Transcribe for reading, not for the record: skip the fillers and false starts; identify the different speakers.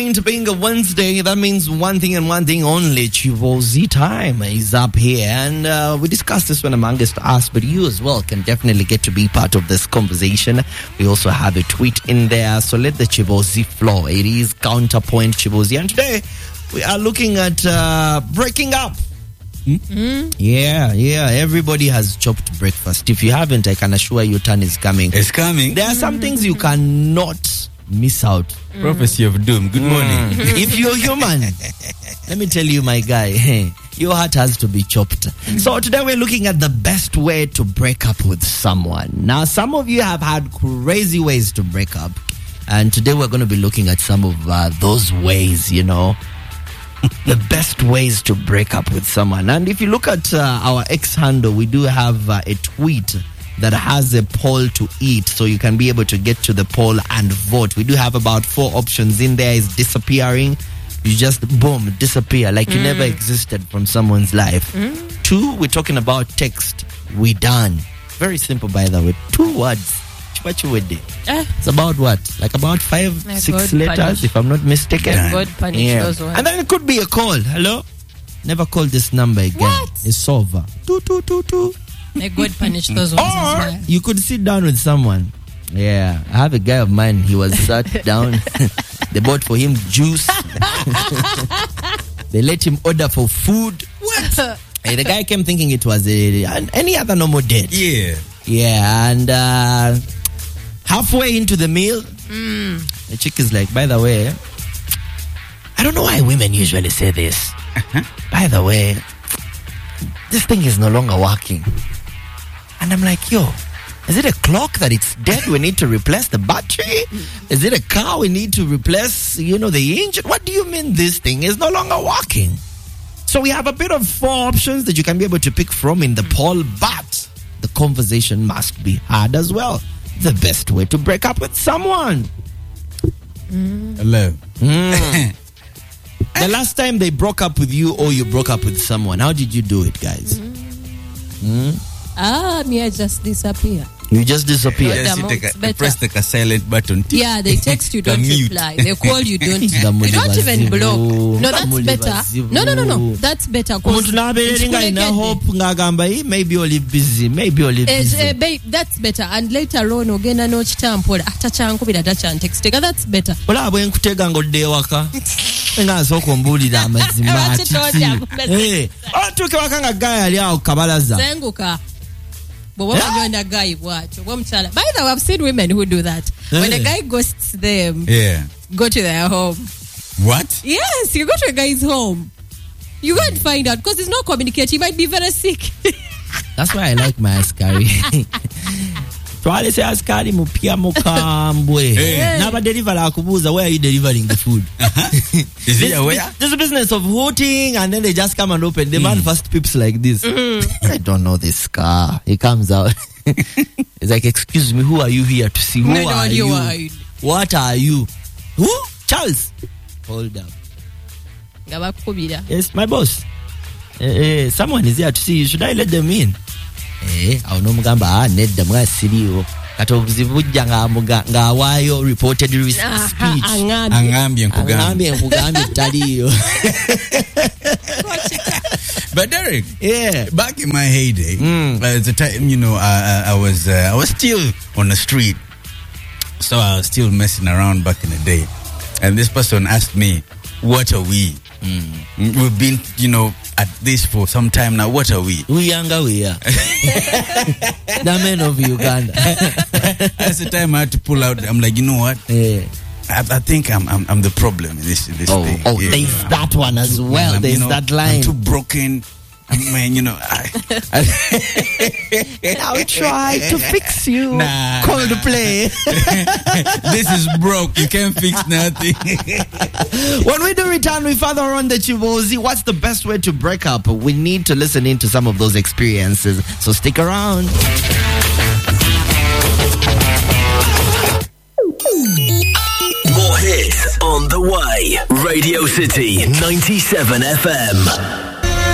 Speaker 1: To being a Wednesday, that means one thing and one thing only. Chivozi time is up here, and we discussed this when amongst us, but you as well can definitely get to be part of this conversation. We also have a tweet in there, so let the Chivozi flow. It is Counterpoint Chivozi, and today we are looking at breaking up. Yeah, everybody has chopped breakfast. If you haven't, I can assure you turn is coming.
Speaker 2: It's coming.
Speaker 1: There are some things you cannot miss out.
Speaker 2: Prophecy of doom. Good morning.
Speaker 1: If you're human, let me tell you, my guy, your heart has to be chopped. So today we're looking at the best way to break up with someone. Now, some of you have had crazy ways to break up, and today we're going to be looking at some of those ways, you know, the best ways to break up with someone. And if you look at our X handle, we do have a tweet that has a poll to eat, so you can be able to get to the poll and vote. We do have about 4 options in there. Is disappearing. You just boom, disappear like you never existed from someone's life. 2, we're talking about text. We done. Very simple, by the way. 2 words. It's about what? Like about 5-6 letters, punish. If I'm not mistaken.
Speaker 3: God punish those ones.
Speaker 1: And then it could be a call. Hello? Never call this number again.
Speaker 3: What?
Speaker 1: It's over. 222.
Speaker 3: May God punish those ones.
Speaker 1: Or you could sit down with someone. Yeah, I have a guy of mine. He was sat down. They bought for him juice. They let him order for food.
Speaker 3: What?
Speaker 1: Hey, the guy came thinking it was any other normal date. Yeah, and halfway into the meal, the chick is like, by the way, I don't know why women usually say this. By the way, this thing is no longer working. And I'm like, yo, is it a clock that it's dead? We need to replace the battery? Is it a car we need to replace, the engine? What do you mean this thing is no longer working? So we have a bit of 4 options that you can be able to pick from in the poll, but the conversation must be had as well. The best way to break up with someone.
Speaker 2: Hello.
Speaker 1: The last time they broke up with you or you broke up with someone, how did you do it, guys?
Speaker 3: Me, I just disappear.
Speaker 1: You just disappear.
Speaker 2: Yes, you press the silent button.
Speaker 3: Yeah, they text you, don't reply. They call you, don't. You don't even block. No, that's better. No. That's better.
Speaker 1: Maybe you'll live busy. Maybe you'll live busy.
Speaker 3: Babe, that's better. And later on, ogenda no chitampola. Atachankubira tachantext. That's better.
Speaker 1: Ola bwe nkutega ngodde waka. Nga soko mbulira amazima atiti. Otuke waka nga gaya ali awo kabalaza.
Speaker 3: Senguka. By the way, I've seen women who do that. When a guy ghosts them, go to their home.
Speaker 2: What?
Speaker 3: Yes, you go to a guy's home. You go and find out because he's not communicating. He might be very sick.
Speaker 1: That's why I like my askari. Twale se askari mupia mukambwe. Naba deliver akubuza, where are you delivering the food?
Speaker 2: Is it where?
Speaker 1: There's a business of hooting and then they just come and open. The man first peeps like this. I don't know this car. He comes out. He's like, excuse me, who are you here to see? Who are you? What are you? Who? Charles. Hold up. Yes, my boss. Someone is here to see you. Should I let them in? Awuno mugamba nedda mwasiriwo kati obuzibu bujja ng'awaayo reported speech
Speaker 2: angambye nkugambye
Speaker 1: taliyo.
Speaker 2: But Derek, back in my heyday, the time I was still on the street, so I was still messing around back in the day, and this person asked me, "What are we?" We've been, at this for some time now. What are we?
Speaker 1: We are. The men of Uganda.
Speaker 2: That's the time I had to pull out. I'm like, you know what? I think I'm the problem in this thing.
Speaker 1: There's that one as well. There's that line.
Speaker 2: I'm too broken.
Speaker 1: I'll try to fix you.
Speaker 2: Nah.
Speaker 1: Coldplay.
Speaker 2: This is broke. You can't fix nothing.
Speaker 1: When we do return, we further on the Chivozi. What's the best way to break up? We need to listen into some of those experiences. So stick around.
Speaker 4: More hits on the way. Radio City 97 FM.